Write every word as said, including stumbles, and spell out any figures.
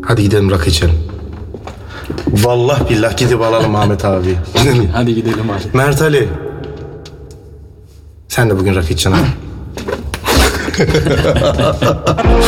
Hadi gidelim rakı içelim. Vallahi billah gidip alalım Ahmet abi. Hadi gidelim abi. Mert Ali. Sen de bugün rakı içeceksin ha.